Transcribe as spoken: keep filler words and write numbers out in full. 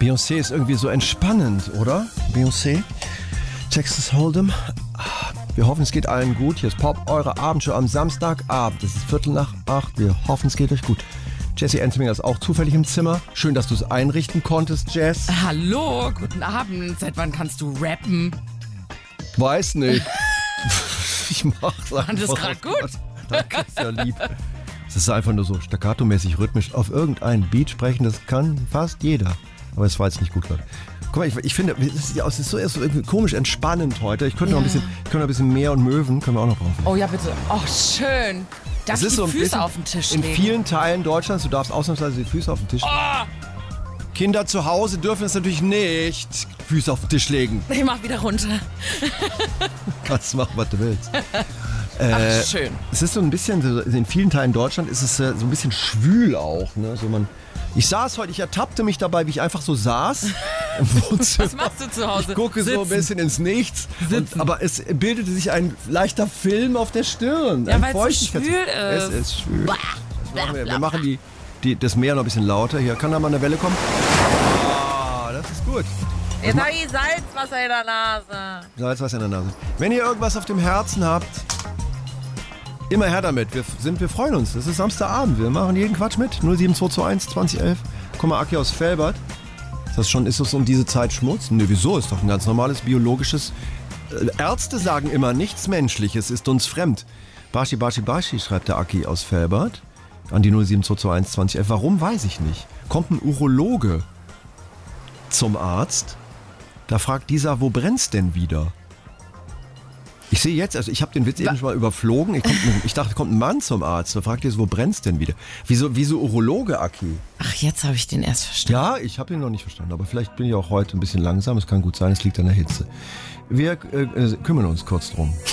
Beyoncé ist irgendwie so entspannend, oder? Beyoncé, Texas Hold'em. Wir hoffen, es geht allen gut. Hier ist Pop, eure Abendshow am Samstagabend. Es ist Viertel nach acht. Wir hoffen, es geht euch gut. Jessie Enteminger ist auch zufällig im Zimmer. Schön, dass du es einrichten konntest, Jess. Hallo, guten Abend. Seit wann kannst du rappen? Weiß nicht. Ich mach's einfach. Fand das gerade gut? Danke, ist ja lieb. Es ist einfach nur so staccato-mäßig, rhythmisch auf irgendein Beat sprechen. Das kann fast jeder. Aber es war jetzt nicht gut, Leute. Guck mal, ich, ich finde, es ist, es ist so erst so irgendwie komisch entspannend heute. Ich könnte Ja. noch ein bisschen, ich könnte noch ein bisschen mehr und Möwen können wir auch noch drauf. Oh ja, bitte. Oh, schön. Darf ich die so ein Füße bisschen auf den Tisch in legen? vielen Teilen Deutschlands, du darfst ausnahmsweise die Füße auf den Tisch legen. Oh, Kinder zu Hause dürfen es natürlich nicht Füße auf den Tisch legen. ich mach wieder runter. Kannst machen, was du willst. Ach, schön. Es ist so ein bisschen, so in vielen Teilen Deutschland ist es äh, so ein bisschen schwül auch. Ne? So man, ich saß heute, ich ertappte mich dabei, wie ich einfach so saß im Wohnzimmer. Was machst du zu Hause? Ich gucke Sitzen. so ein bisschen ins Nichts. Und, aber es bildete sich ein leichter Film auf der Stirn. Ja, Ein weil es so Feuchtigkeits- schwül ist. Es ist schwül. Das machen wir. wir machen die, die, das Meer noch ein bisschen lauter. Hier, kann da mal eine Welle kommen? Ah, das ist gut. Jetzt habe ich Salzwasser in der Nase. Salzwasser in der Nase. Wenn ihr irgendwas auf dem Herzen habt, immer her damit. Wir, sind, wir freuen uns. Es ist Samstagabend. Wir machen jeden Quatsch mit. null sieben zwei zwei eins zwanzig elf. Komm mal, Aki aus Velbert. Ist das schon, ist das um diese Zeit Schmutz? Ne, wieso? Ist doch ein ganz normales biologisches. Äh, Ärzte sagen immer, nichts Menschliches ist uns fremd. Bashi, Bashi, Bashi, schreibt der Aki aus Velbert. An die null sieben zwei zwei eins zwanzig elf. Warum, weiß ich nicht. Kommt ein Urologe zum Arzt. Da fragt dieser, wo brennt's denn wieder? Ich sehe jetzt, also ich habe den Witz eben schon mal überflogen. Ich, komm, ich dachte, kommt ein Mann zum Arzt. Da fragt er, wo brennt's denn wieder? Wieso, wieso Urologe, Aki? Ach, jetzt habe ich den erst verstanden. Ja, ich habe ihn noch nicht verstanden. Aber vielleicht bin ich auch heute ein bisschen langsam. Es kann gut sein, es liegt an der Hitze. Wir äh, kümmern uns kurz drum.